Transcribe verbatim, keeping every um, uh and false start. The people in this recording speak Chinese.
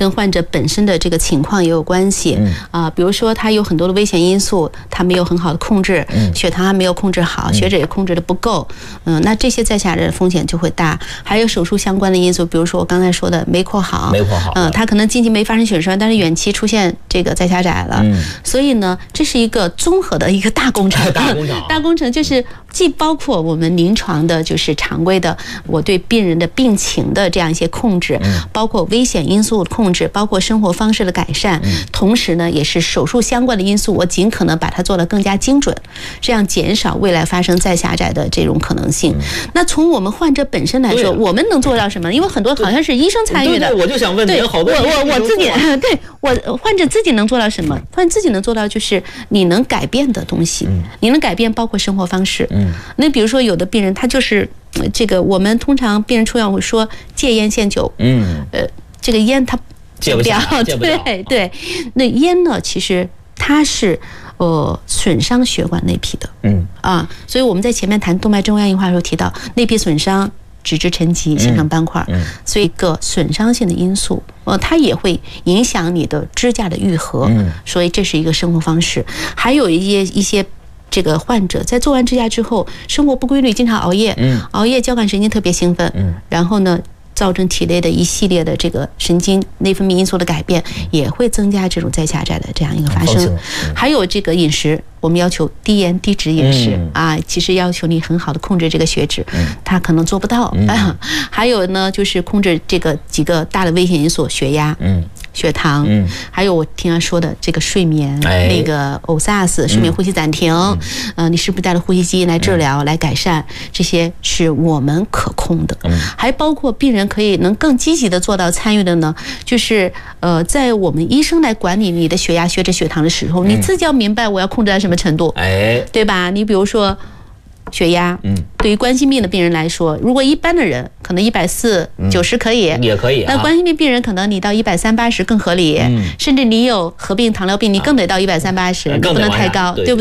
跟患者本身的这个情况也有关系啊、呃。比如说他有很多的危险因素，他没有很好的控制，血糖还没有控制好，血脂也控制的不够，嗯，那这些在下载的风险就会大。还有手术相关的因素，比如说我刚才说的没扩好， 没扩好， 嗯，他可能近期没发生血栓，但是远期出现这个再狭窄了，嗯，所以呢，这是一个综合的一个大工程， 大工程， 大工程就是既包括我们临床的，就是常规的我对病人的病情的这样一些控制，包括危险因素的控制，包括生活方式的改善，同时呢，也是手术相关的因素，我尽可能把它做得更加精准，这样减少未来发生再狭窄的这种可能性。那从我们患者本身来说，我们能做到什么？因为很多好像是医生参与的， 对对，我就想问您，好多我我我自己，对我患者自己能做到什么？患者自己能做到就是你能改变的东西，你能改变包括生活方式。嗯，那比如说有的病人他就是这个，我们通常病人出院会说戒烟限酒，嗯，呃，这个烟他戒不了，戒不了， 对对，那烟呢，其实它是呃损伤血管内皮的，嗯啊，所以我们在前面谈动脉粥样硬化的时候提到内皮损伤。脂质沉积形成斑块，所以一个损伤性的因素，呃，它也会影响你的支架的愈合，所以这是一个生活方式。还有一些一些这个患者在做完支架之后，生活不规律，经常熬夜，熬夜交感神经特别兴奋，然后呢，造成体内的一系列的这个神经内分泌因素的改变，也会增加这种再狭窄的这样一个发生。还有这个饮食。我们要求低盐低脂饮食、嗯、啊，其实要求你很好的控制这个血脂，嗯、他可能做不到。嗯啊、还有呢，就是控制这个几个大的危险因素，血压、嗯、血糖，嗯、还有我听他说的这个睡眠，哎、那个 O S A S 睡眠呼吸暂停，嗯、呃，你是不是带了呼吸机来治疗、嗯、来改善？这些是我们可控的。嗯、还包括病人可以能更积极的做到参与的呢，就是呃，在我们医生来管理你的血压、血脂、血糖的时候，嗯、你自己要明白我要控制在什么程度，哎，对吧？你比如说血压，嗯，对于冠心病的病人来说，如果一般的人可能一百四九十可以， 也可以、啊。 那冠心病病人可能你到一百三八十更合理，嗯，甚至你有合并糖尿病，你更得到一百三八十，你不能太高，对不对？